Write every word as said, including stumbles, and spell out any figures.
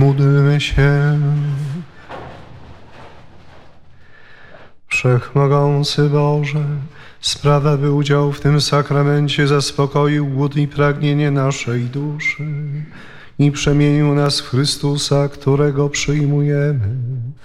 Módlmy się. Wszechmogący Boże, sprawa, by udział w tym sakramencie zaspokoił głód i pragnienie naszej duszy i przemienił nas w Chrystusa, którego przyjmujemy.